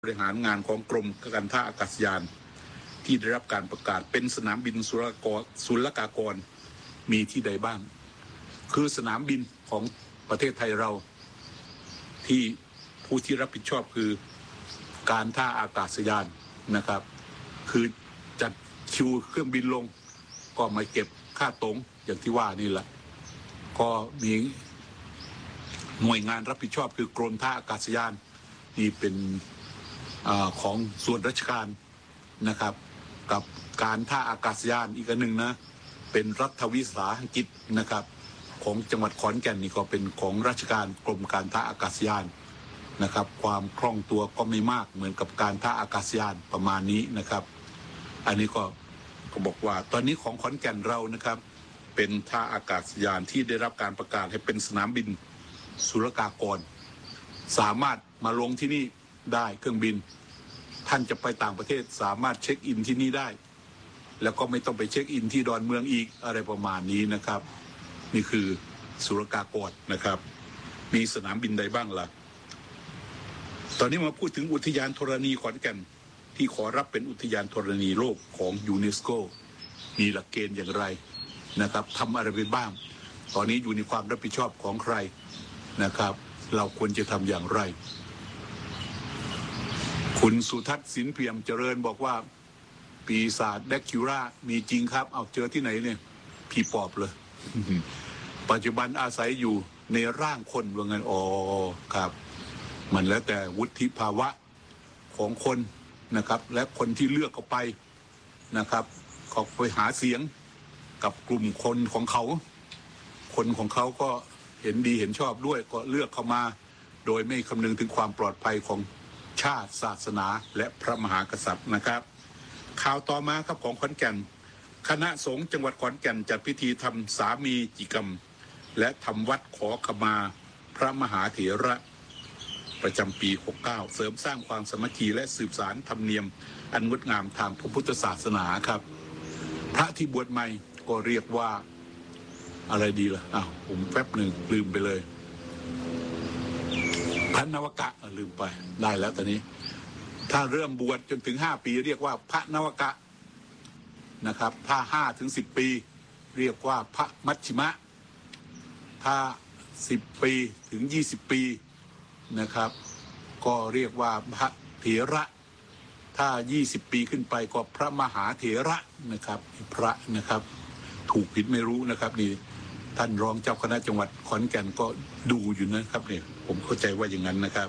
บริหารงานของกรมการท่าอากาศยานที่ได้รับการประกาศเป็นสนามบินศุลกากรมีที่ใดบ้างคือสนามบินของประเทศไทยเราที่ผู้ที่รับผิดชอบคือการท่าอากาศยานนะครับคือจัดคิวเครื่องบินลงก็มาเก็บค่าตรงอย่างที่ว่านี่แหละก็มีหน่วยงานรับผิดชอบคือกรมท่าอากาศยานนี่เป็นของส่วนราชการนะครับกับการท่าอากาศยานอีกอันหนึ่งนะเป็นรัฐวิสาหกิจนะครับของจังหวัดขอนแก่นนี่ก็เป็นของราชการกรมการท่าอากาศยานนะครับความคล่องตัวก็ไม่มากเหมือนกับการท่าอากาศยานประมาณนี้นะครับอันนี้ก็บอกว่าตอนนี้ของขอนแก่นเรานะครับเป็นท่าอากาศยานที่ได้รับการประกาศให้เป็นสนามบินศุลกากรสามารถมาลงที่นี่ได้เครื่องบินท่านจะไปต่างประเทศสามารถเช็คอินที่นี่ได้แล้วก็ไม่ต้องไปเช็คอินที่ดอนเมืองอีกอะไรประมาณนี้นะครับนี่คือศุลกากรนะครับมีสนามบินใดบ้างล่ะตอนนี้มาพูดถึงอุทยานธรณีขอนแก่นที่ขอรับเป็นอุทยานธรณีโลกของยูเนสโกมีหลักเกณฑ์อย่างไรนะครับทำอะไรไปบ้างตอนนี้อยู่ในความรับผิดชอบของใครนะครับเราควรจะทำอย่างไรคุณสุทัศน์สินเปี่ยมเจริญบอกว่าปีศาจแดกคิวรามีจริงครับเอาเจอที่ไหนเนี่ยพี่ปอบเลย ปัจจุบันอาศัยอยู่ในร่างคนว่างั้นอ๋อครับมันแล้วแต่วุฒิภาวะของคนนะครับและคนที่เลือกเขาไปนะครับเขาไปหาเสียงกับกลุ่มคนของเขาคนของเขาก็เห็นดีเห็นชอบด้วยก็เลือกเข้ามาโดยไม่คำนึงถึงความปลอดภัยของชาติศาสนาและพระมหากษัตริย์นะครับข่าวต่อมาครับของขอนแก่นคณะสงฆ์จังหวัดขอนแก่นจัดพิธีทำสามีจิกรรมและทำวัดขอขมาพระมหาเถระประจำปี 69 เสริมสร้างความสามัคคีและสืบสานธรรมเนียมอันงดงามทางพระพุทธศาสนาครับพระที่บวชใหม่ก็เรียกว่าอะไรดีล่ะผมแป๊บหนึ่งลืมไปเลยพระนวกะลืมไปได้แล้วตอนนี้ถ้าเริ่มบวชจนถึง5 ปีเรียกว่าพระนวกะนะครับถ้า5 ถึง 10 ปีเรียกว่าพระมัชชิมะถ้า10 ปีถึง20 ปีนะครับก็เรียกว่าพระเถระถ้า20 ปีขึ้นไปก็พระมหาเถระนะครับพระนะครับถูกผิดไม่รู้นะครับนี่ท่านรองเจ้าคณะจังหวัดขอนแก่นก็ดูอยู่นะครับเนี่ยผมเข้าใจว่าอย่างนั้นนะครับ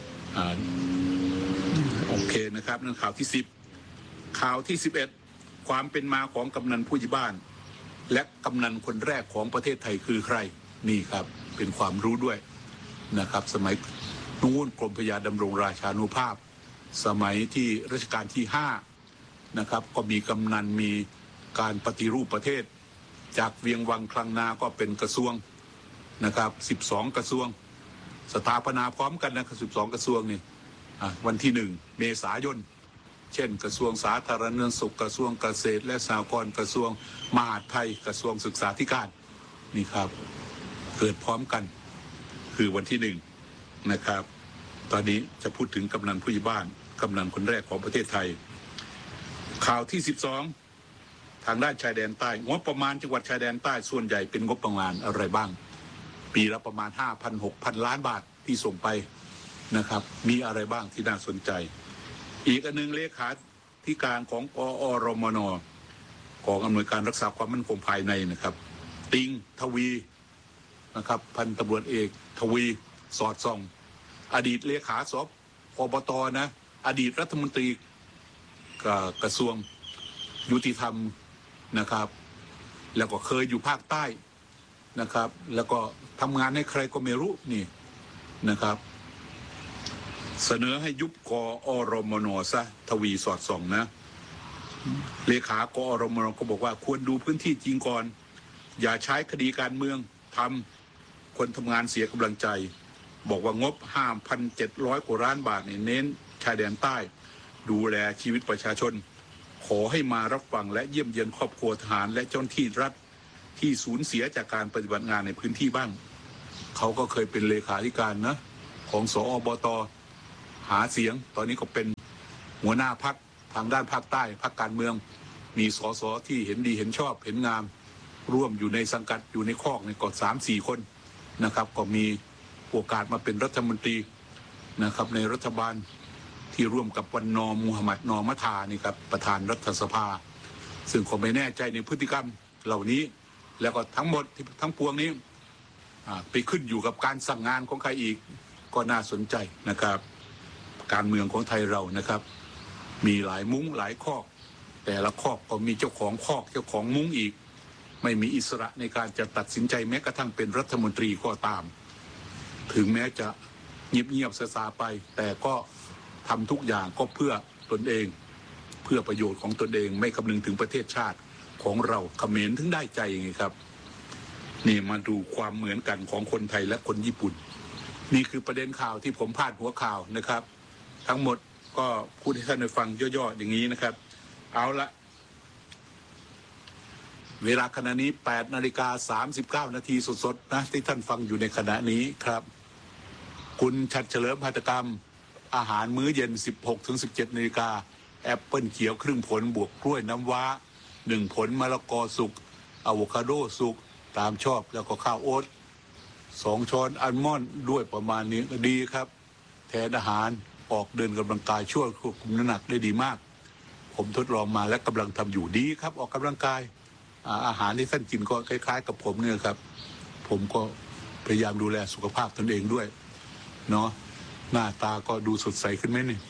โอเคนะครับนั่นข่าวที่10ข่าวที่11ความเป็นมาของกำนันผู้ใหญ่บ้านและกำนันคนแรกของประเทศไทยคือใครนี่ครับเป็นความรู้ด้วยนะครับสมัยนู้นกรมพระยาดำรงราชานุภาพสมัยที่รัชกาลที่5นะครับก็มีกำนันมีการปฏิรูปประเทศจากเวียงวังคลังนาก็เป็นกระทรวงนะครับ12 กระทรวงสถาปนาพร้อมกันนะครับ12 กระทรวงนี่วันที่1 เมษายนเช่นกระทรวงสาธารณสุขกระทรวงเกษตรและสหกรณ์กระทรวงมหาดไทยกระทรวงศึกษาธิการนี่ครับเกิดพร้อมกันคือวันที่1นะครับตอนนี้จะพูดถึงกำนันผู้ใหญ่บ้านกำนันคนแรกของประเทศไทยข่าวที่12ทางด้านชายแดนใต้งบประมาณจังหวัดชายแดนใต้ส่วนใหญ่เป็นงบประมาณอะไรบ้างปีละประมาณ 5,000-6,000 ล้านบาทที่ส่งไปนะครับมีอะไรบ้างที่น่าสนใจอีกอันนึงเลขาธิการของกอรมนกองอำนวยการรักษาความมั่นคงภายในนะครับติงทวีนะครับพันตำรวจเอกทวีสอดส่องอดีตเลขาสปปตนะอดีตรัฐมนตรีกระทรวงยุติธรรมนะครับแล้วก็เคยอยู่ภาคใต้นะครับแล้วก็ทำงานให้ใครก็ไม่รู้นี่นะครับเสนอให้ยุบกอรมนซะทวีสอดส่องนะเลขากอรมนก็บอกว่าควรดูพื้นที่จริงก่อนอย่าใช้คดีการเมืองทำคนทำงานเสียกำลังใจบอกว่างบ 5,700 กว่าล้านบาทเน้นชายแดนใต้ดูแลชีวิตประชาชนขอให้มารับฟังและเยี่ยมเยียนครอบครัวทหารและเจ้าหน้าที่รัฐที่สูญเสียจากการปฏิบัติงานในพื้นที่บ้างเขาก็เคยเป็นเลขาธิการนะของสอบตหาเสียงตอนนี้ก็เป็นหัวหน้าพรรคทางด้านภาคใต้พรรคการเมืองมีสสที่เห็นดีเห็นชอบเห็นงามร่วมอยู่ในสังกัดอยู่ในคอกในกอด3-4 คนนะครับก็มีโอกาสมาเป็นรัฐมนตรีนะครับในรัฐบาลที่ร่วมกับวันนอมูฮัมหมัดนอมัทานี่ครับประธานรัฐสภาซึ่งผมไม่แน่ใจในพฤติกรรมเหล่านี้แล้วก็ทั้งหมดทั้งปวงนี้ไปขึ้นอยู่กับการสั่งงานของใครอีกก็น่าสนใจนะครับการเมืองของไทยเรานะครับมีหลายมุ้งหลายคอกแต่ละคอกก็มีเจ้าของคอกเจ้าของมุ้งอีกไม่มีอิสระในการจะตัดสินใจแม้กระทั่งเป็นรัฐมนตรีก็ตามถึงแม้จะเงียบๆซาๆไปแต่ก็ทำทุกอย่างก็เพื่อตนเองเพื่อประโยชน์ของตนเองไม่คำนึงถึงประเทศชาติของเราเขมรถึงได้ใจไงครับนี่มาดูความเหมือนกันของคนไทยและคนญี่ปุ่นนี่คือประเด็นข่าวที่ผมพาดหัวข่าวนะครับทั้งหมดก็พูดให้ท่านได้ฟังย่อๆอย่างนี้นะครับเอาละเวลาขณะนี้8:39 นาทีสดๆนะที่ท่านฟังอยู่ในขณะนี้ครับคุณชัดเฉลิมหัตถกรรมอาหารมื้อเย็น 16-17 นาฬิกาแอปเปิ้ลเขียวครึ่งผลบวกกล้วยน้ำว้า1 ผลมะละกอสุกอะโวคาโดสุกตามชอบแล้วก็ข้าวโอ๊ต2 ช้อนอัลมอนด์ด้วยประมาณนี้ดีครับแทนอาหารออกเดินกำลังกายช่วยควบคุมน้ำหนักได้ดีมากผมทดลองมาและกำลังทำอยู่ดีครับออกกำลังกายอาหารที่ท่านกินก็คล้ายๆกับผมเนี่ยครับผมก็พยายามดูแลสุขภาพตนเองด้วยเนาะหน้าตาก็ดูสดใสขึ้นไหมนี่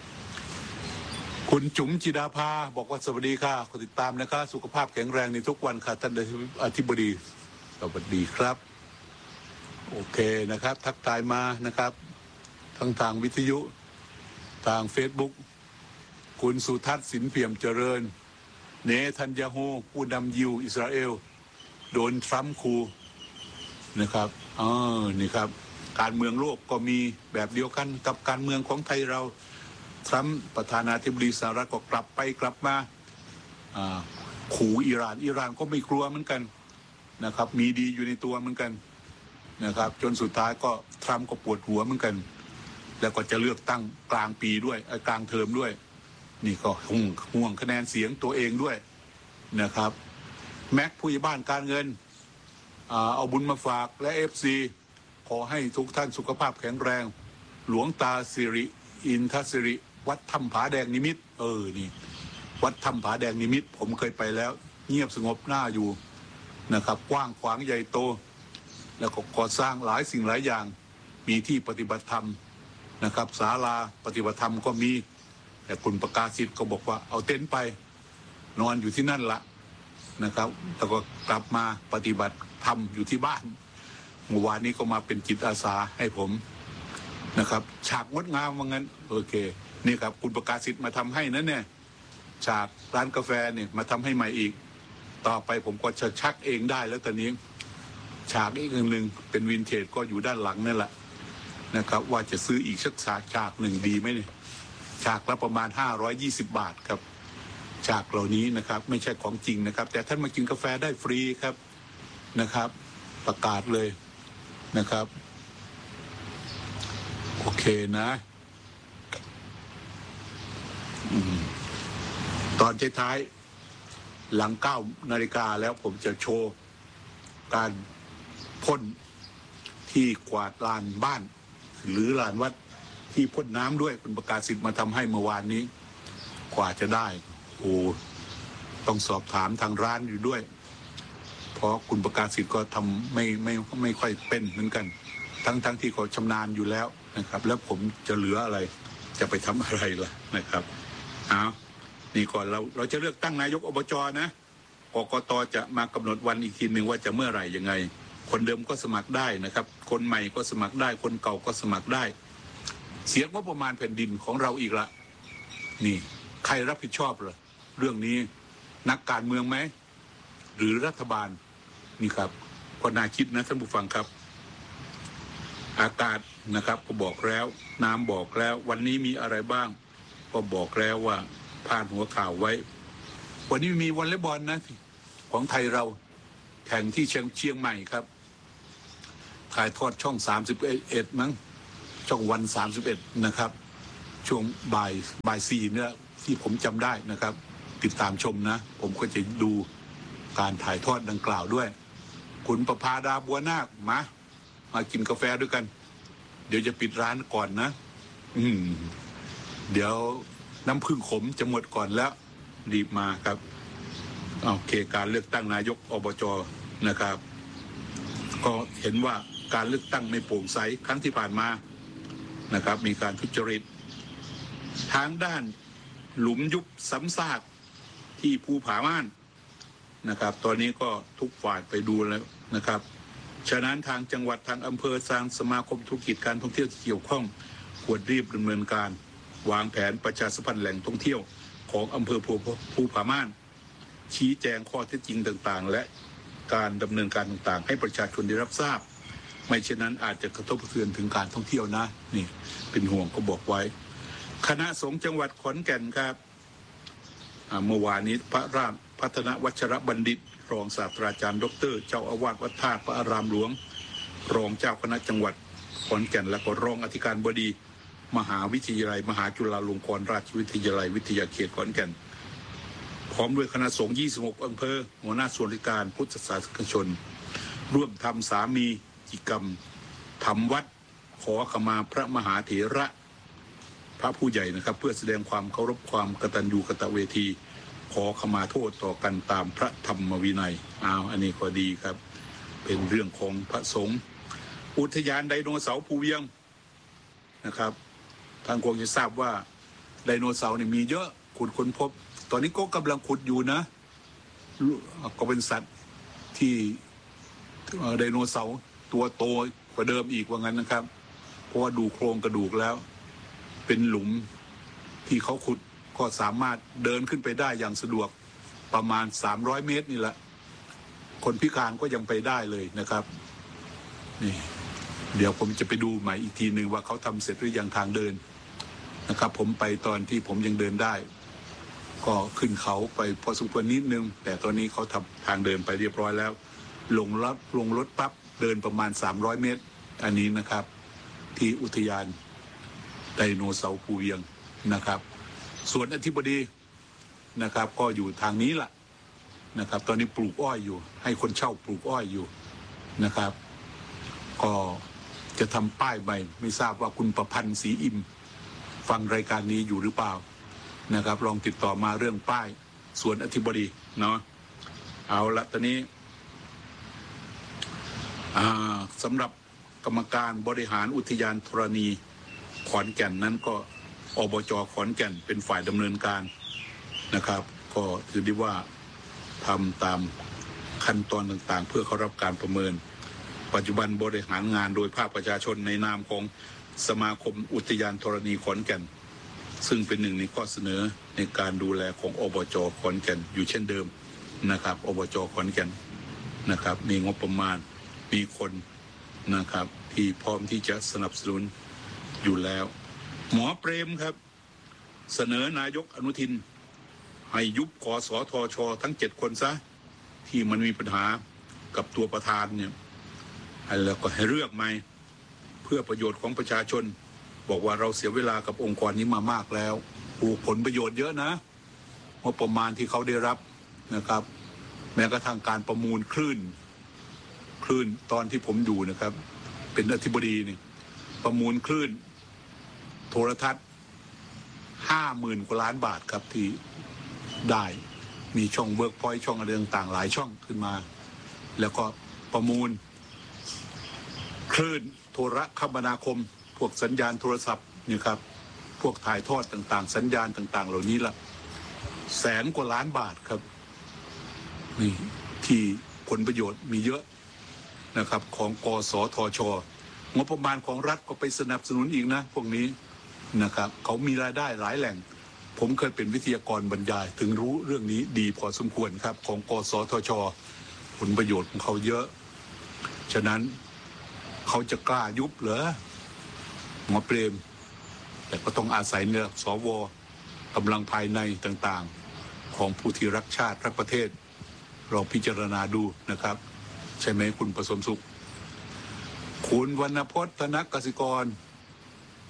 คุณจุ๋มจิดาภาบอกว่าสวัสดีค่ะขอติดตามนะคะสุขภาพแข็งแรงในทุกวันค่ะท่านอธิบดีสวัสดีครับโอเคนะครับทักทายมานะครับทั้งทางวิทยุทาง Facebook คุณสุทัศน์สินเปี่ยมเจริญเนทันยาฮูผู้นำยิวอิสราเอลโดนทรัมป์คูนะครับนี่ครับการเมืองโลกก็มีแบบเดียวกันกับการเมืองของไทยเราทรัมป์ประธานาธิบดีสหรัฐก็กลับไปกลับมาขู่อิหร่านก็ไม่กลัวเหมือนกันนะครับมีดีอยู่ในตัวเหมือนกันนะครับจนสุดท้ายก็ทรัมป์ก็ปวดหัวเหมือนกันแล้วก็จะเลือกตั้งกลางปีด้วยกลางเทอมด้วยนี่ก็ห่วงคะแนนเสียงตัวเองด้วยนะครับแม็กผู้ใหญ่บ้านการเงินเอาบุญมาฝากและ FC ขอให้ทุกท่านสุขภาพแข็งแรงหลวงตาสิริอินทศิริวัดถ้ำผาแดงนิมิตรนี่วัดถ้ำผาแดงนิมิตรผมเคยไปแล้วเงียบสงบน่าอยู่นะครับกว้างขวางใหญ่โตแล้วก็ก่อสร้างหลายสิ่งหลายอย่างมีที่ปฏิบัติธรรมนะครับศาลาปฏิบัติธรรมก็มีแต่คุณประกาศสิทธิ์ก็บอกว่าเอาเต็นท์ไปนอนอยู่ที่นั่นละนะครับแต่ก็กลับมาปฏิบัติธรรมอยู่ที่บ้านเมื่อวานนี้ก็มาเป็นจิตอาสาให้ผมนะครับฉากงดงามว่างั้นโอเคนี่ครับคุณประกาศสิทธิ์มาทำให้นั่นเนี่ยฉากร้านกาแฟเนี่ยมาทำให้ใหม่อีกต่อไปผมก็จะชักเองได้แล้วตอนนี้ฉากอีกหนึ่งเป็นวินเทจก็อยู่ด้านหลังนั่นแหละนะครับว่าจะซื้ออีกสักฉากหนึ่งดีไหมเนี่ยฉากละประมาณ520 บาทครับฉากเหล่านี้นะครับไม่ใช่ของจริงนะครับแต่ท่านมากินกาแฟได้ฟรีครับนะครับประกาศเลยนะครับโอเคนะตอนท้ายหลัง9 นาฬิกาแล้วผมจะโชว์การพ่นที่กวาดลานบ้านหรือลานวัดที่พ่นน้ำด้วยคุณประกาศสิทธิ์มาทำให้เมื่อวานนี้กว่าจะได้ต้องสอบถามทางร้านอยู่ด้วยเพราะคุณประกาศสิทธิ์ก็ทำไม่ค่อยเป็นเหมือนกันทั้งที่เขาชำนาญอยู่แล้วนะครับแล้วผมจะเหลืออะไรจะไปทำอะไรล่ะนะครับนี่ก่อนเราจะเลือกตั้งนายกอบจนะกกต.จะมากำหนดวันอีกทีหนึ่งว่าจะเมื่อไหร่ยังไงคนเดิมก็สมัครได้นะครับคนใหม่ก็สมัครได้คนเก่าก็สมัครได้เสียงงบประมาณแผ่นดินของเราอีกละนี่ใครรับผิดชอบล่ะเรื่องนี้นักการเมืองไหมหรือรัฐบาลนี่ครับก็น่าคิดนะท่านผู้ฟังครับอากาศนะครับก็บอกแล้วน้ำบอกแล้ววันนี้มีอะไรบ้างก็บอกแล้วว่าพาดหัวข่าวไว้วันนี้มีวอลเลย์บอลนะของไทยเราแข่งที่เชียงใหม่ครับถ่ายทอดช่อง31มั้งช่องวัน31นะครับช่วงบ่ายสี่เนี่ยที่ผมจำได้นะครับติดตามชมนะผมก็จะดูการถ่ายทอดดังกล่าวด้วยคุณประภาดาบัวนาคมากินกาแฟด้วยกันเดี๋ยวจะปิดร้านก่อนนะเดี๋ยวน้ำผึ้งขมจะหมดก่อนแล้วรีบมาครับโอเคการเลือกตั้งนายกอบจนะครับก็เห็นว่าการเลือกตั้งไม่โปร่งใสครั้งที่ผ่านมานะครับมีการทุจริตทางด้านหลุมยุบซ้ำซากที่ภูผาม่านนะครับตอนนี้ก็ทุกฝ่ายไปดูแล้วนะครับฉะนั้นทางจังหวัดทางอำเภอทางสมาคมธุรกิจการท่องเที่ยวที่เกี่ยวข้องควรรีบดำเนินการวางแผนประชาสัมพันธ์แหล่งท่องเที่ยวของอำเภอภูผาม่านชี้แจงข้อเท็จจริงต่างๆและการดำเนินการต่างๆให้ประชาชนได้รับทราบไม่เช่นนั้นอาจจะกระทบกระเทือนถึงการท่องเที่ยวนะนี่เป็นห่วงก็บอกไว้คณะสงฆ์จังหวัดขอนแก่นครับเมื่อวานนี้พระราชพัฒนวัชรบัณฑิตรองศาสตราจารย์ดร.เจ้าอาวาสวัดท่าพระอารามหลวงรองเจ้าคณะจังหวัดขอนแก่นและก็รองอธิการบดีมหาวิทยาลัยมหาจุฬาลงกรณราชวิทยาลัยวิทยาเขตขอนแก่นพร้อมด้วยคณะสงฆ์26อำเภอหัวหน้าส่วนราชการพุทธศาสนิกชนร่วมทำสามีจิกรรมทำวัดขอขมาพระมหาเถระพระผู้ใหญ่นะครับเพื่อแสดงความเคารพความกตัญญูกตเวทีขอขมาโทษต่อกันตามพระธรรมวินัยอันนี้ก็ดีครับเป็นเรื่องของพระสงฆ์อุทยานไดโนเสาร์ภูเวียงนะครับทางกรมจะทราบว่าไดโนเสาร์เนี่ยมีเยอะขุดค้นพบตอนนี้ก็กำลังขุดอยู่นะก็เป็นสัตว์ที่ไดโนเสาร์ตัวโตกว่าเดิมอีกว่างั้นนะครับเพราะว่าดูโครงกระดูกแล้วเป็นหลุมที่เขาขุดก็สามารถเดินขึ้นไปได้อย่างสะดวกประมาณ300 เมตรนี่แหละคนพิการก็ยังไปได้เลยนะครับนี่เดี๋ยวผมจะไปดูใหม่อีกทีหนึ่งว่าเขาทำเสร็จหรือยังทางเดินนะครับผมไปตอนที่ผมยังเดินได้ก็ขึ้นเขาไปพอสมควรนิดนึงแต่ตอนนี้เขาทำทางเดินไปเรียบร้อยแล้วลงรถปั๊บเดินประมาณ300 เมตรอันนี้นะครับที่อุทยานไดโนเสาร์ภูเวียงนะครับส่วนอธิบดีนะครับก็อยู่ทางนี้แหละนะครับตอนนี้ปลูกอ้อยอยู่ให้คนเช่าปลูกอ้อยอยู่นะครับก็จะทำป้ายใหม่ไม่ทราบว่าคุณประพันธ์ศรีอิ่มฟังรายการนี้อยู่หรือเปล่านะครับลองติดต่อมาเรื่องป้ายส่วนอธิบดีเนาะเอาละตอนนี้สำหรับกรรมการบริหารอุทยานธรณีขอนแก่นนั้นก็อบจ.ขอนแก่นเป็นฝ่ายดำเนินการนะครับก็ถือได้ว่าทำตามขั้นตอนต่างๆเพื่อเข้ารับการประเมินปัจจุบันบริหารงานโดยภาคประชาชนในนามของสมาคมอุทยานธรณีขอนแก่นซึ่งเป็นหนึ่งในข้อเสนอในการดูแลของอบจ.ขอนแก่นอยู่เช่นเดิมนะครับอบจ.ขอนแก่นนะครับมีงบประมาณมีคนนะครับที่พร้อมที่จะสนับสนุนอยู่แล้วหมอเปรมครับเสนอนายกอนุทินให้ยุบกสทช.ทั้ง7 คนซะที่มันมีปัญหากับตัวประธานเนี่ยแล้วก็ให้เลือกใหม่เพื่อประโยชน์ของประชาชนบอกว่าเราเสียเวลากับองค์กรนี้มามากแล้วผลประโยชน์เยอะนะงบประมาณที่เขาได้รับนะครับแม้กระทั่งการประมูลคลื่นตอนที่ผมอยู่นะครับเป็นอธิบดีนี่ประมูลคลื่นโทรทัศน์ 50,000 กว่าล้านบาทครับที่ได้มีช่องเวิร์กพอยต์ช่องอะไรต่างๆหลายช่องขึ้นมาแล้วก็ประมูลคลื่นโทรคมนาคมพวกสัญญาณโทรศัพท์นี่ครับพวกถ่ายทอดต่างๆสัญญาณต่างๆเหล่านี้ละ100,000 กว่าล้านบาทครับนี่ที่ผลประโยชน์มีเยอะนะครับของกสทช.งบประมาณของรัฐก็ไปสนับสนุนอีกนะพวกนี้นะครับเขามีรายได้หลายแหล่งผมเคยเป็นวิทยากรบรรยายถึงรู้เรื่องนี้ดีพอสมควรครับของกสทช.ผลประโยชน์ของเขาเยอะฉะนั้นเขาจะกล้ายุบเหรอหมอเปรมแต่ก็ต้องอาศัยเนี่ยสว.กำลังภายในต่างๆของผู้ที่รักชาติรักประเทศเราพิจารณาดูนะครับใช่ไหมคุณประสมสุขคุณวรรณพจน์ธนกสิกร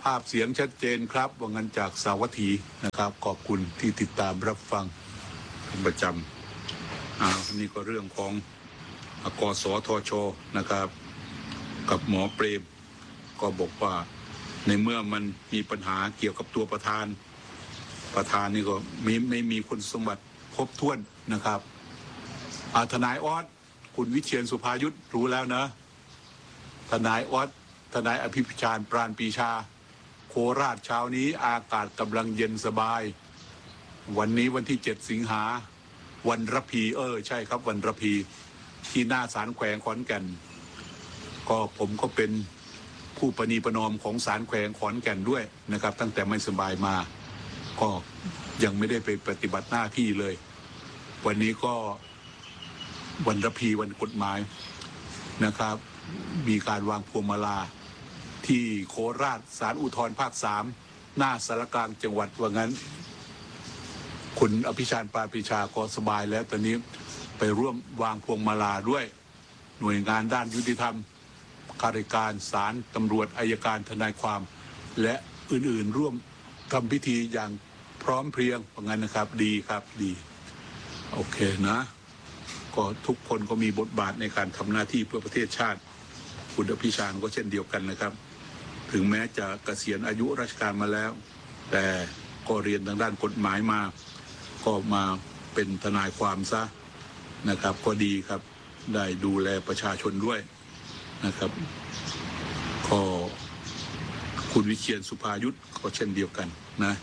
ภาพเสียงชัดเจนครับว่างั้นจากสาวัตถีนะครับขอบคุณที่ติดตามรับฟังเป็นประจำนี่ก็เรื่องของกสทชนะครับกับหมอเปรมก็บอกว่าในเมื่อมันมีปัญหาเกี่ยวกับตัวประธานนี่ก็ไม่มีคุณสมบัติครบถ้วนนะครับทนายออสคุณวิเชียรสุภายุทธรู้แล้วนะทนายออสทนายอภิชาญปราณปรีชาโคราชเช้านี้อากาศกำลังเย็นสบายวันนี้วันที่7 สิงหาวันระพีใช่ครับวันระพีที่หน้าศาลแขวงขอนแก่นก็ผมก็เป็นผู้ประนีประนอมของศาลแขวงขอนแก่นด้วยนะครับตั้งแต่ไม่สบายมาก็ยังไม่ได้ไปปฏิบัติหน้าที่เลยวันนี้ก็วันระพีวันกฎหมายนะครับมีการวางพวงมาลาที่โคราชศาลอุทธรภาค3หน้าสารกลางจังหวัดว่างั้นคุณอภิชาญปราณปรีชาก็สบายแล้วตอนนี้ไปร่วมวางพวงมาลาด้วยหน่วยงานด้านยุติธรรมข้าราชการศาลตำรวจอัยการทนายความและอื่นๆร่วมทำพิธีอย่างพร้อมเพรียงว่างั้นนะครับดีครับดีโอเคนะก็ทุกคนก็มีบทบาทในการทำหน้าที่เพื่อประเทศชาติคุณอภิชาญก็เช่นเดียวกันนะครับถึงแม้จะเกษียณอายุราชการมาแล้วแต่ก็เรียนทางด้านกฎหมายมาก็มาเป็นทนายความซะนะครับก็ดีครับได้ดูแลประชาชนด้วยนะครับก็คุณวิเชียรสุภายุทธก็เช่นเดียวกันนะ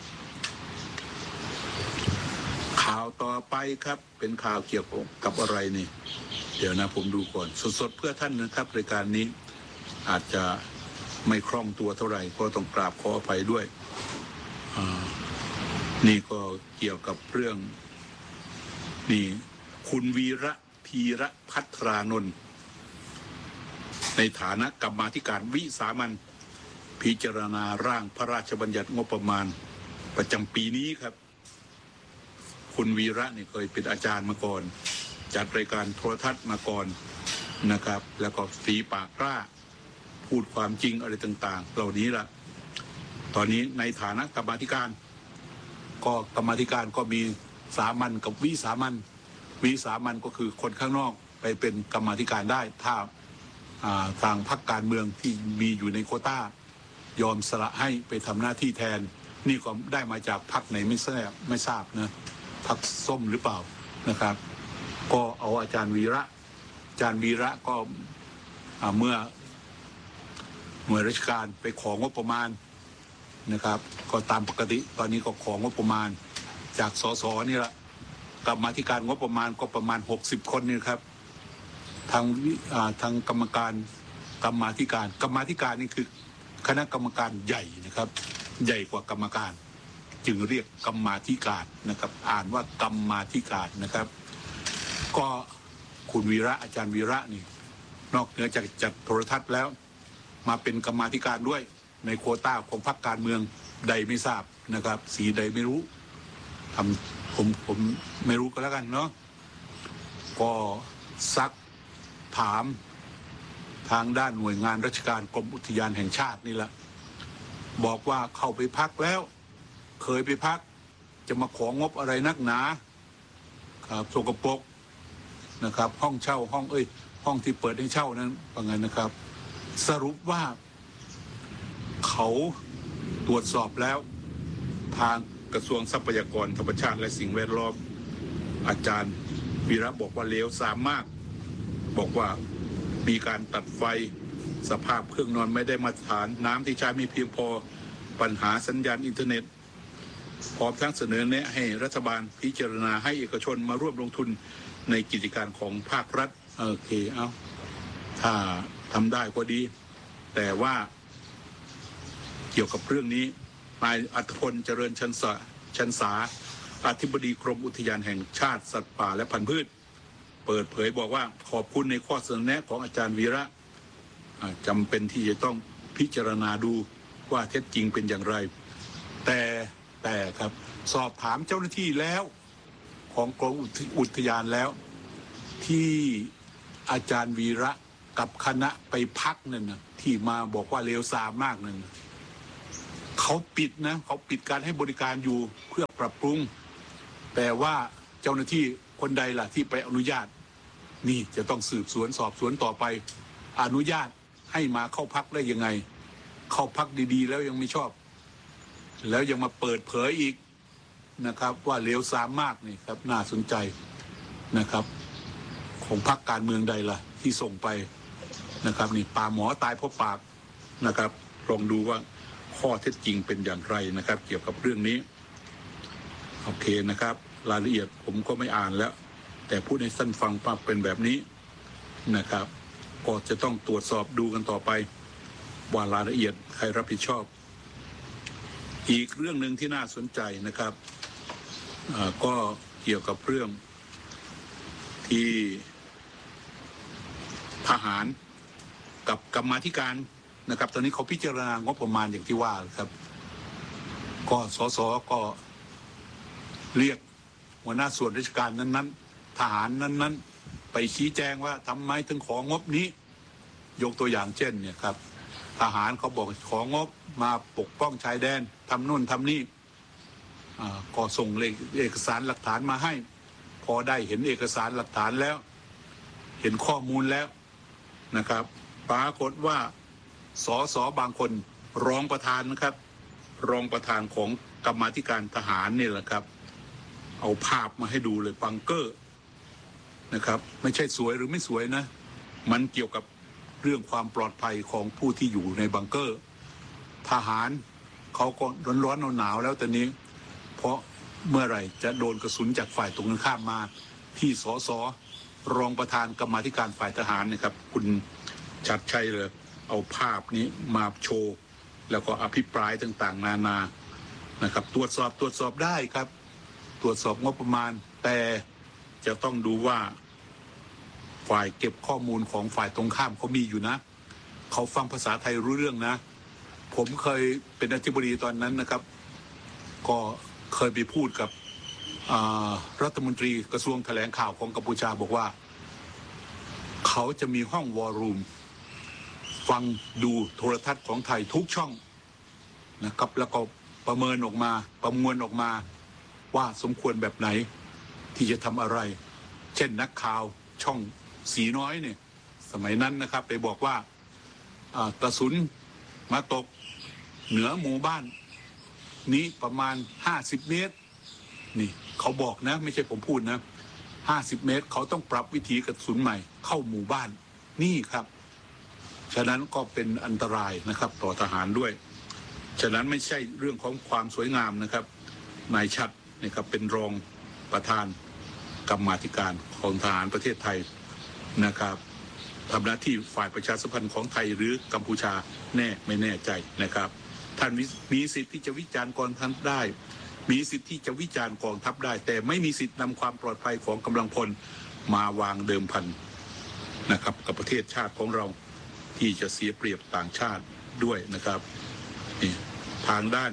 ข่าวต่อไปครับเป็นข่าวเกี่ยวกับอะไรนี่เดี๋ยวนะผมดูก่อนสดๆเพื่อท่านนะครับรายการนี้อาจจะไม่คล่องตัวเท่าไหร่ก็ต้องกราบขออภัยด้วยนี่ก็เกี่ยวกับเรื่องนี่คุณวีระพีระภัทรานนท์ในฐานะกรรมาธิการวิสามัญพิจารณาร่างพระราชบัญญัติงบประมาณประจำปีนี้ครับคุณวีระนี่เคยเป็นอาจารย์มาก่อนจัดรายการโทรทัศน์มาก่อนนะครับแล้วก็ฝีปากกล้าพูดความจริงอะไรต่างๆเหล่านี้ล่ะตอนนี้ในฐานะกรรมาธิการก็กรรมาธิการก็มีสามัญกับวิสามัญก็คือคนข้างนอกไปเป็นกรรมาธิการได้ถ้าทางพรรคการเมืองที่มีอยู่ในโควต้ายอมสละให้ไปทำหน้าที่แทนนี่ก็ได้มาจากพรรคไหนไม่ทราบนะพรรคส้มหรือเปล่านะครับก็เอาอาจารย์วีระก็เมื่อหน่วยราชการไปของงบประมาณนะครับก็ตามปกติตอนนี้ก็ของงบประมาณจากสสนี่แหละกรรมาธิการงบประมาณก็ประมาณ60 คนนี่ครับทางกรรมาธิการนี่คือคณะกรรมการใหญ่นะครับใหญ่กว่ากรรมการจึงเรียกกรรมาธิการนะครับอ่านว่ากรรมาธิการนะครับก็คุณวีระอาจารย์วีระนี่นอกเหนือจากจัดโทรทัศน์แล้วมาเป็นกรรมาธิการด้วยในโควต้าของพรรคการเมืองใดไม่ทราบนะครับสีใดไม่รู้ผมไม่รู้ก็แล้วกันเนาะก็ซักถามทางด้านหน่วยงานราชการกรมอุทยานแห่งชาตินี่แหละบอกว่าเข้าไปพักแล้วเคยไปพักจะมาของงบอะไรนักหนาครับสกปรกนะครับห้องเช่าห้องที่เปิดให้เช่านั้นว่าไงนะครับสรุปว่าเขาตรวจสอบแล้วทางกระทรวงทรัพยากรธรรมชาติและสิ่งแวดล้อมอาจารย์วีระบอกว่าเลวทรามมากบอกว่ามีการตัดไฟสภาพเครื่องนอนไม่ได้มาตรฐานน้ำที่ใช้ไม่เพียงพอปัญหาสัญญาณอินเทอร์เน็ตพร้อมทั้งเสนอแนะให้รัฐบาลพิจารณาให้เอกชนมาร่วมลงทุนในกิจการของภาครัฐโอเคถ้าทำได้ก็ดีแต่ว่าเกี่ยวกับเรื่องนี้นายอัธพลเจริญชันษาอธิบดีกรมอุทยานแห่งชาติสัตว์ป่าและพันธุ์พืชเปิดเผยบอกว่าขอบคุณในข้อเสนอแนะของอาจารย์วีระจำเป็นที่จะต้องพิจารณาดูว่าเท็จจริงเป็นอย่างไรแต่ครับสอบถามเจ้าหน้าที่แล้วของกรมอุทยานแล้วที่อาจารย์วีระกับคณะไปพักนั่นนะที่มาบอกว่าเลวทรามมากนั่นเขาปิดนะเขาปิดการให้บริการอยู่เพื่อปรับปรุงแต่ว่าเจ้าหน้าที่คนใดล่ะที่ไปอนุญาตนี่จะต้องสืบสวนสอบสวนต่อไปอนุญาตให้มาเข้าพักได้ยังไงเข้าพักดีๆแล้วยังไม่ชอบแล้วยังมาเปิดเผยอีกนะครับว่าเลวทรามมากนี่ครับน่าสนใจนะครับของพรรคการเมืองใดล่ะที่ส่งไปนะครับนี่ป่าหมอตายเพราะปากนะครับลองดูว่าข้อเท็จจริงเป็นอย่างไรนะครับเกี่ยวกับเรื่องนี้โอเคนะครับรายละเอียดผมก็ไม่อ่านแล้วแต่พูดให้สั้นฟังว่าเป็นแบบนี้นะครับก็จะต้องตรวจสอบดูกันต่อไปว่ารายละเอียดใครรับผิดชอบอีกเรื่องหนึ่งที่น่าสนใจนะครับก็เกี่ยวกับเรื่องที่ทหารกับกรรมาธิการนะครับตอนนี้เขาพิจารณางบประมาณอย่างที่ว่าครับก็สสก็เรียกหัวหน้าส่วนราชการนั้นๆทหารนั้นๆไปชี้แจงว่าทำไมถึงของบนี้ยกตัวอย่างเช่นเนี่ยครับทหารเขาบอกของงบมาปกป้องชายแดนทำนู่นทำนี่ก็ส่งเอกสารหลักฐานมาให้พอได้เห็นเอกสารหลักฐานแล้วเห็นข้อมูลแล้วนะครับปรากฏว่าสสบางคนรองประธานนะครับรองประธานของกรรมาธิการทหารนี่แหละครับเอาภาพมาให้ดูเลยบังเกอร์นะครับไม่ใช่สวยหรือไม่สวยนะมันเกี่ยวกับเรื่องความปลอดภัยของผู้ที่อยู่ในบังเกอร์ทหารเขาก็ร้อนๆหนาวๆแล้วตอนนี้เพราะเมื่อไหร่จะโดนกระสุนจากฝ่ายตรงกันข้ามมาที่สสรองประธานกรรมาธิการฝ่ายทหารนะครับคุณชัดชัยเลยเอาภาพนี้มาโชว์แล้วก็อภิปรายต่างๆนานานะครับตรวจสอบได้ครับตรวจสอบงบประมาณแต่จะต้องดูว่าฝ่ายเก็บข้อมูลของฝ่ายตรงข้ามเขามีอยู่นะเขาฟังภาษาไทยรู้เรื่องนะผมเคยเป็นอธิบดีตอนนั้นนะครับก็เคยไปพูดกับรัฐมนตรีกระทรวงแถลงข่าวของกัมพูชาบอกว่าเขาจะมีห้องวอลลุ่มฟังดูโทรทัศน์ของไทยทุกช่องนะครับแล้วก็ประเมินออกมาประมวลออกมาว่าสมควรแบบไหนที่จะทำอะไรเช่นนักข่าวช่องสีน้อยเนี่ยสมัยนั้นนะครับไปบอกว่ากระสุนมาตกเหนือหมู่บ้านนี้ประมาณ50 เมตรนี่เขาบอกนะไม่ใช่ผมพูดนะ50 เมตรเขาต้องปรับวิธีกระสุนใหม่เข้าหมู่บ้านนี่ครับฉะนั้นก็เป็นอันตรายนะครับต่อทหารด้วยฉะนั้นไม่ใช่เรื่องของความสวยงามนะครับนายชัดนะครับเป็นรองประธานกรรมาธิการของทหารประเทศไทยนะครับทำหน้าที่ฝ่ายประชาสัมพันธ์ของไทยหรือกัมพูชาไม่แน่ใจนะครับท่านมีสิทธิ์ที่จะวิจารณ์กองทัพได้มีสิทธิ์ที่จะวิจารณ์กองทัพได้แต่ไม่มีสิทธิ์นำความปลอดภัยของกำลังพลมาวางเดิมพันนะครับกับประเทศชาติของเราที่จะเสียเปรียบต่างชาติด้วยนะครับนี่ทางด้าน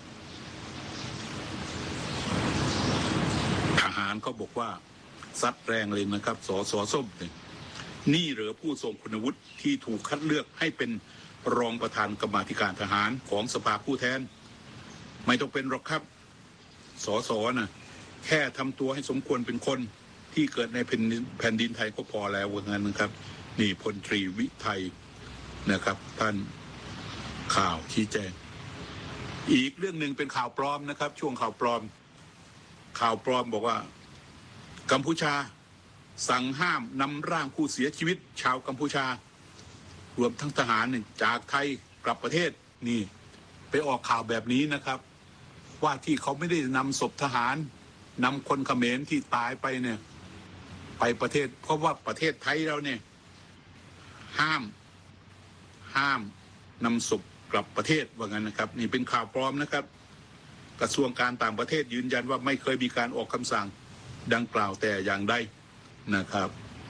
ทหารเขาบอกว่าซัดแรงเลยนะครับสสส้มนี่เหรอผู้ทรงคุณวุฒิที่ถูกคัดเลือกให้เป็นรองประธานกรรมาธิการทหารของสภาผู้แทนไม่ต้องเป็นหรอกครับสสนะแค่ทำตัวให้สมควรเป็นคนที่เกิดในแผ่นดินไทยก็พอแล้วว่างั้นนะครับนี่พลตรีวิไทยนะครับท่านข่าวชี้แจงอีกเรื่องหนึ่งเป็นข่าวปลอมนะครับช่วงข่าวปลอมบอกว่ากัมพูชาสั่งห้ามนำร่างผู้เสียชีวิตชาวกัมพูชารวมทั้งทหารจากไทยกลับประเทศนี่ไปออกข่าวแบบนี้นะครับว่าที่เขาไม่ได้นำศพทหารนำคนเขมรที่ตายไปเนี่ยไปประเทศเพราะว่าประเทศไทยเราเนี่ยห้ามนำศพกลับประเทศว่างั้นนะครับนี่เป็นข่าวปลอมนะครับกระทรวงการต่างประเทศยืนยันว่าไม่เคยมีการออกคำสั่งดังกล่าวแต่อย่างใดนะครับ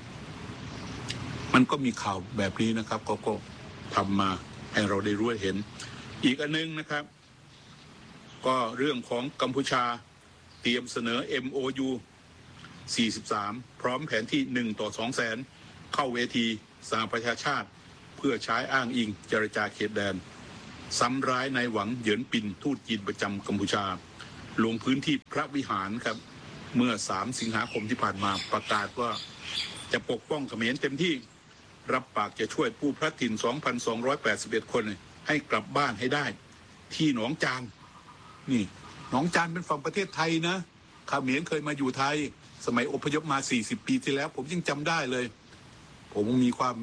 มันก็มีข่าวแบบนี้นะครับก็ทำมาให้เราได้รู้เห็นอีกอันนึงนะครับก็เรื่องของกัมพูชาเตรียมเสนอ MOU 43พร้อมแผนที่1:200,000เข้าเวทีสหประชาชาติเพื่อใช้อ้างอิงเจรจาเขตแดนซ้ำร้ายนายหวังเหยินปินทูตจีนประจำกัมพูชาลงพื้นที่พระวิหารครับเมื่อ3 สิงหาคมที่ผ่านมาประกาศว่าจะปกป้องเขมรเต็มที่รับปากจะช่วยผู้พลัดถิ่น 2,281 คนให้กลับบ้านให้ได้ที่หนองจานนี่หนองจานเป็นฝั่งประเทศไทยนะเขมรเคยมาอยู่ไทยสมัยอพยพมา40 ปีที่แล้วผมยังจำได้เลยผมมีความ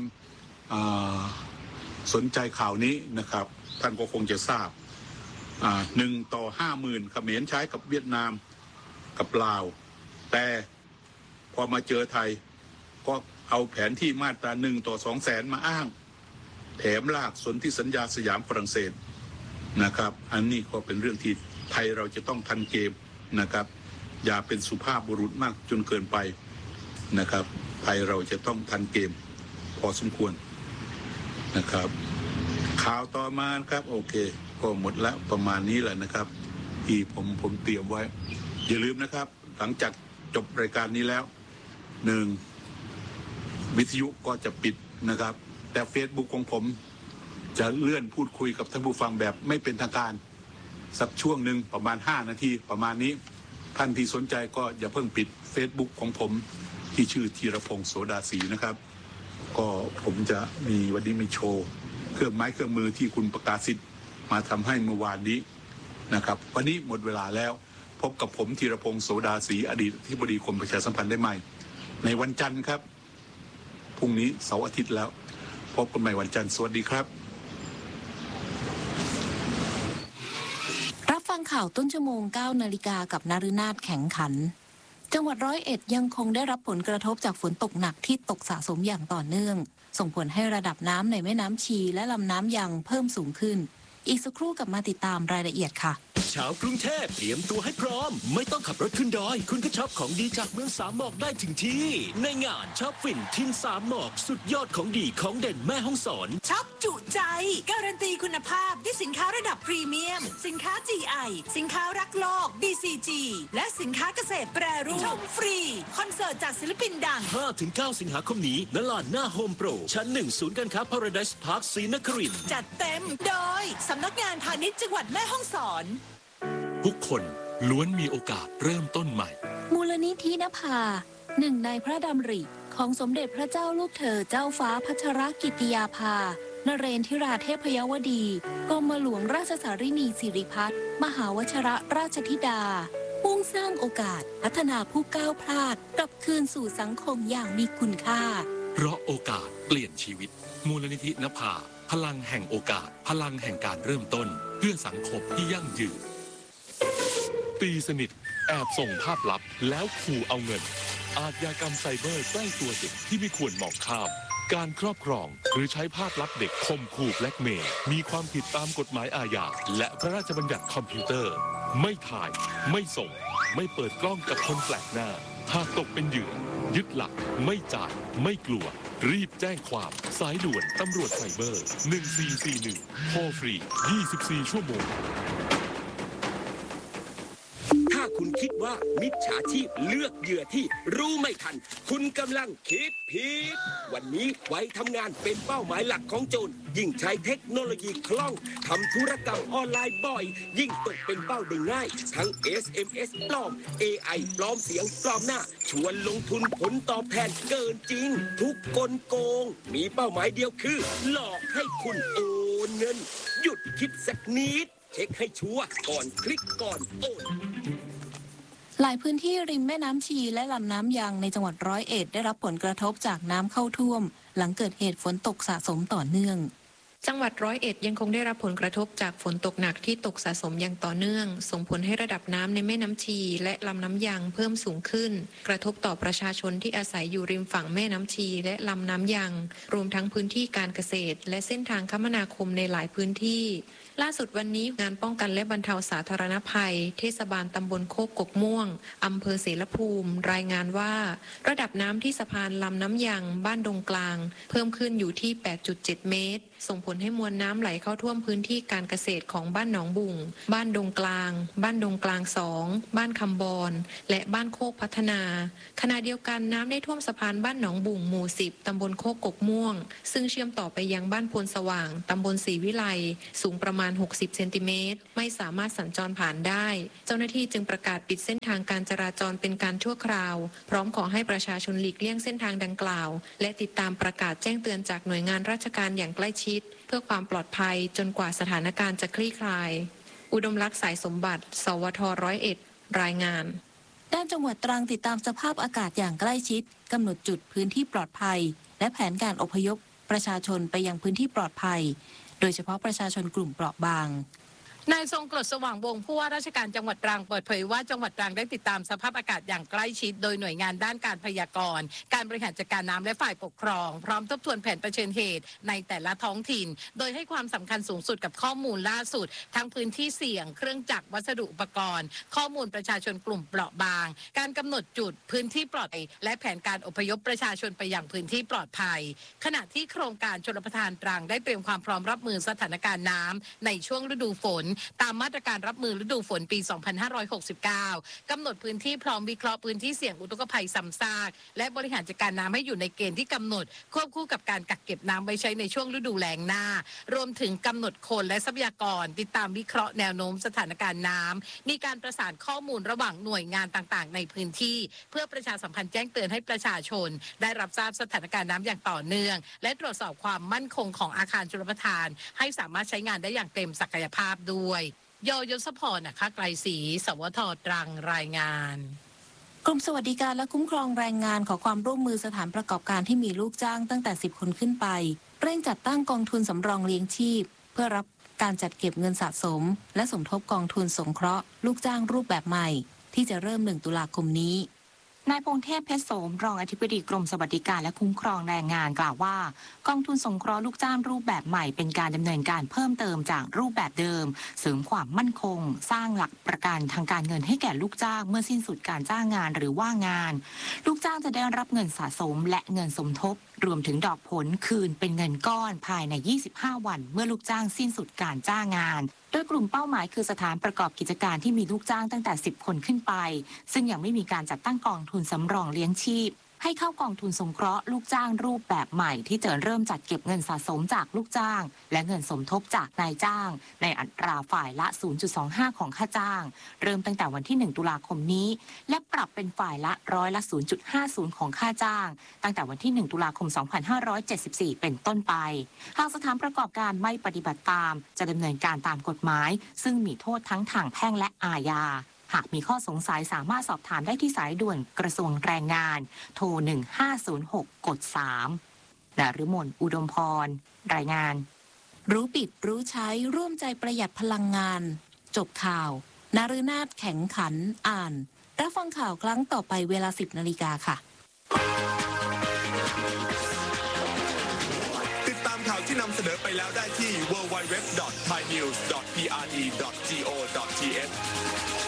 สนใจข่าวนี้นะครับท่านก็คงจะทราบ1 ต่อ 50,000เขมรใช้กับเวียดนามกับลาวแต่พอมาเจอไทยก็เอาแผนที่มาตรา1 ต่อ 200,000 มาอ้างแถมลากสนธิสัญญาสยามฝรั่งเศสนะครับอันนี้ก็เป็นเรื่องที่ไทยเราจะต้องทันเกมนะครับอย่าเป็นสุภาพบุรุษมากจนเกินไปนะครับไทยเราจะต้องทันเกมพอสมควรนะครับข่าวต่อมาครับโอเคก็หมดแล้วประมาณนี้แหละนะครับที่ผมเตรียมไว้อย่าลืมนะครับหลังจากจบรายการนี้แล้ว1วิทยุก็จะปิดนะครับแต่ Facebook ของผมจะเลื่อนพูดคุยกับท่านผู้ฟังแบบไม่เป็นทางการสักช่วงหนึ่งประมาณ5 นาทีประมาณนี้ท่านที่สนใจก็อย่าเพิ่งปิด Facebook ของผมที่ชื่อธีรพงษ์โสดาศรีนะครับก็ผมจะมีวันนี้มีโชว์เครื่องไม้เครื่องมือที่คุณประกาศสิทธิ์มาทำให้เมื่อวานนี้นะครับวันนี้หมดเวลาแล้วพบกับผมธีรพงษ์โสดาศรีอดีตอธิบดีกรมประชาสัมพันธ์ได้ใหม่ในวันจันทร์ครับพรุ่งนี้เสาร์อาทิตย์แล้วพบกันใหม่วันจันทร์สวัสดีครับรับฟังข่าวต้นชั่วโมง 9 นาฬิกากับนฤนาถแข็งขันจังหวัด101ยังคงได้รับผลกระทบจากฝนตกหนักที่ตกสะสมอย่างต่อเนื่องส่งผลให้ระดับน้ำในแม่น้ำชีและลำน้ำยังเพิ่มสูงขึ้นอีกสักครู่กลับมาติดตามรายละเอียดค่ะชาวกรุงเทพเตรียมตัวให้พร้อมไม่ต้องขับรถขึ้นดอยคุณก็ช็อปของดีจากเมืองสามหมอกได้ถึงที่ในงานช็อปฟินทินสามหมอกสุดยอดของดีของเด่นแม่ฮ่องสอนช็อปจุใจการันตีคุณภาพด้วยสินค้าระดับพรีเมียมสินค้า GI สินค้ารักโลก BCG และสินค้าเกษตรแปรรูปชมฟรีคอนเสิร์ตจากศิลปินดัง 5-9 สิงหาคมนี้ณลานหน้าโฮมโปรชั้น 1 ศูนย์การค้า Paradise Park ศรีนครินทร์จัดเต็มโดยสำนักงานพาณิชย์จังหวัดแม่ฮ่องสอนทุกคนล้วนมีโอกาสเริ่มต้นใหม่มูลนิธินภาหนึ่งในพระดำริของสมเด็จพระเจ้าลูกเธอเจ้าฟ้าพัชรกิติยาภานเรนทิราเทพยวดีกรมหลวงราชสารินีสิริพัฒน์มหาวชรราชธิดามุ่งสร้างโอกาสพัฒนาผู้ก้าวพลาดกลับคืนสู่สังคมอย่างมีคุณค่าเพราะโอกาสเปลี่ยนชีวิตมูลนิธินภาพลังแห่งโอกาสพลังแห่งการเริ่มต้นเพื่อสังคมที่ยั่งยืนตีสนิทแอบส่งภาพลับแล้วขู่เอาเงินอาชญากรรมไซเบอร์ใกล้ตัวเด็กที่ไม่ควรมองข้ามการครอบครองหรือใช้ภาพลับเด็กข่มขู่แบล็กเมย์มีความผิดตามกฎหมายอาญาและพระราชบัญญัติคอมพิวเตอร์ไม่ถ่ายไม่ส่งไม่เปิดกล้องกับคนแปลกหน้าหากตกเป็นเหยื่อยึดหลักไม่จ่ายไม่กลัวรีบแจ้งความสายด่วนตำรวจไซเบอร์1441โทรฟรี24 ชั่วโมงถ้าคุณคิดว่ามิจฉาชีพเลือกเหยื่อที่รู้ไม่ทันคุณกำลังคิดผิดวันนี้ไว้ทำงานเป็นเป้าหมายหลักของโจรยิ่งใช้เทคโนโลยีคล่องทำธุรกรรมออนไลน์บ่อยยิ่งตกเป็นเป้าได้ง่ายทั้ง SMS ปลอม AI ปลอมเสียงปลอมหน้าชวนลงทุนผลตอบแทนเกินจริงทุกกลโกงมีเป้าหมายเดียวคือหลอกให้คุณโอนเงินหยุดคิดสักนิดเช็คให้ชัวร์ก่อนคลิกก่อนโอนหลายพื้นที่ริมแม่น้ำชีและลำน้ำยังในจังหวัด101ได้รับผลกระทบจากน้ำเข้าท่วมหลังเกิดเหตุฝนตกสะสมต่อเนื่องจังหวัด101ยังคงได้รับผลกระทบจากฝนตกหนักที่ตกสะสมอย่างต่อเนื่องส่งผลให้ระดับน้ำในแม่น้ำชีและลำน้ำยังเพิ่มสูงขึ้นกระทบต่อประชาชนที่อาศัยอยู่ริมฝั่งแม่น้ำชีและลำน้ำยังรวมทั้งพื้นที่การเกษตรและเส้นทางคมนาคมในหลายพื้นที่ล่าสุดวันนี้งานป้องกันและบรรเทาสาธารณภัยเทศบาลตำบลโคกกกม่วงอำเภอเสรภูมิรายงานว่าระดับน้ำที่สะพานลำน้ำยังบ้านดงกลางเพิ่มขึ้นอยู่ที่ 8.7 เมตรส่งผลให้มวลน้ำไหลเข้าท่วมพื้นที่การเกษตรของบ้านหนองบุ่งบ้านดงกลางบ้านดงกลาง2บ้านคำบอนและบ้านโคกพัฒนาขณะเดียวกันน้ำได้ท่วมสะพานบ้านหนองบุ่งหมู่10ตำบลโคกกกม่วงซึ่งเชื่อมต่อไปยังบ้านพลสว่างตำบลศรีวิไลสูงประมาณณ60เซนติเมตรไม่สามารถสัญจรผ่านได้เจ้าหน้าที่จึงประกาศปิดเส้นทางการจราจรเป็นการชั่วคราวพร้อมขอให้ประชาชนหลีกเลี่ยงเส้นทางดังกล่าวและติดตามประกาศแจ้งเตือนจากหน่วยงานราชการอย่างใกล้ชิดเพื่อความปลอดภัยจนกว่าสถานการณ์จะคลี่คลายอุดมลักษณ์สายสมบัติสวท101รายงานด้านจังหวัดตรังติดตามสภาพอากาศอย่างใกล้ชิดกำหนดจุดพื้นที่ปลอดภัยและแผนการอพยพประชาชนไปยังพื้นที่ปลอดภัยโดยเฉพาะประชาชนกลุ่มเปราะบางนายทรงกรดสว่างวงศ์ผู้ว่าราชการจังหวัดตรังเปิดเผยว่าจังหวัดตรังได้ติดตามสภาพอากาศอย่างใกล้ชิดโดยหน่วยงานด้านการพยากรณ์การบริหารจัดการน้ำและฝ่ายปกครองพร้อมทบทวนแผนเผชิญเหตุในแต่ละท้องถิ่นโดยให้ความสำคัญสูงสุดกับข้อมูลล่าสุดทั้งพื้นที่เสี่ยงเครื่องจักรวัสดุอุปกรณ์ข้อมูลประชาชนกลุ่มเปราะบางการกำหนดจุดพื้นที่ปลอดภัยและแผนการอพยพประชาชนไปยังพื้นที่ปลอดภัยขณะที่โครงการชลประทานตรังได้เตรียมความพร้อมรับมือสถานการณ์น้ำในช่วงฤดูฝนตามมาตรการรับมือฤดูฝนปี 2569 กำหนดพื้นที่พร้อมวิเคราะห์พื้นที่เสี่ยงอุทกภัยซ้ำซากและบริหารจัดการน้ำให้อยู่ในเกณฑ์ที่กำหนดควบคู่กับการกักเก็บน้ำไว้ใช้ในช่วงฤดูแล้งหน้ารวมถึงกำหนดคนและทรัพยากรติดตามวิเคราะห์แนวโน้มสถานการณ์น้ำมีการประสานข้อมูลระหว่างหน่วยงานต่างๆในพื้นที่เพื่อประชาสัมพันธ์แจ้งเตือนให้ประชาชนได้รับทราบสถานการณ์น้ำอย่างต่อเนื่องและตรวจสอบความมั่นคงของอาคารชลประทานให้สามารถใช้งานได้อย่างเต็มศักยภาพด้วยยศพรนะคะไกรศรีสวทตรังรายงานกรมสวัสดิการและคุ้มครองแรงงานขอความร่วมมือสถานประกอบการที่มีลูกจ้างตั้งแต่10คนขึ้นไปเร่งจัดตั้งกองทุนสำรองเลี้ยงชีพเพื่อรับการจัดเก็บเงินสะสมและสมทบกองทุนสงเคราะห์ลูกจ้างรูปแบบใหม่ที่จะเริ่ม1 ตุลาคมนี้นายพงษ์เทพเพชรโสมรองอธิบดีกรมสวัสดิการและคุ้มครองแรงงานกล่าวว่ากองทุนสงเคราะห์ลูกจ้างรูปแบบใหม่เป็นการดำเนินการเพิ่มเติมจากรูปแบบเดิมเสริมความมั่นคงสร้างหลักประกันทางการเงินให้แก่ลูกจ้างเมื่อสิ้นสุดการจ้างงานหรือว่างงานลูกจ้างจะได้รับเงินสะสมและเงินสมทบรวมถึงดอกผลคืนเป็นเงินก้อนภายใน25 วันเมื่อลูกจ้างสิ้นสุดการจ้างงานโดยกลุ่มเป้าหมายคือสถานประกอบกิจการที่มีลูกจ้างตั้งแต่10 คนขึ้นไปซึ่งยังไม่มีการจัดตั้งกองทุนสำรองเลี้ยงชีพให้เข้ากองทุนสงเคราะห์ลูกจ้างรูปแบบใหม่ที่จะเริ่มจัดเก็บเงินสะสมจากลูกจ้างและเงินสมทบจากนายจ้างในอัตราฝ่ายละ 0.25 ของค่าจ้างเริ่มตั้งแต่วันที่1 ตุลาคมนี้และปรับเป็นฝ่ายละร้อยละ 0.50 ของค่าจ้างตั้งแต่วันที่1 ตุลาคม 2574 เป็นต้นไปหากสถานประกอบการไม่ปฏิบัติตามจะดำเนินการตามกฎหมายซึ่งมีโทษทั้งทางแพ่งและอาญาหากมีข้อสงสัยสามารถสอบถามได้ที่สายด่วนกระทรวงแรงงานโทร 1506 กด 3 นฤมล อุดมพรรายงานรู้ปิดรู้ใช้ร่วมใจประหยัดพลังงานจบข่าวนฤนาถแข็งขันอ่านรับฟังข่าวครั้งต่อไปเวลา 10 นาฬิกาค่ะติดตามข่าวที่นำเสนอไปแล้วได้ที่ www.thainews.prd.go.th